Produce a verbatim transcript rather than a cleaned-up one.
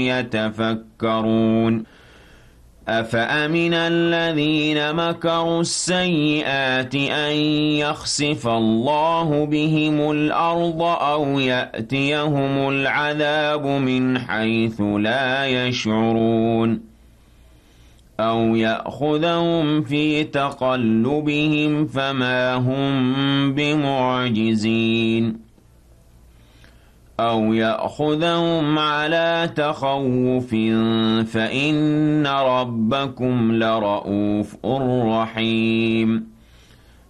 يتفكرون أفأمن الذين مكروا السيئات أن يخسف الله بهم الأرض أو يأتيهم العذاب من حيث لا يشعرون أو يأخذهم في تقلبهم فما هم بمعجزين أو يأخذهم على تخوف فإن ربكم لرءوف رحيم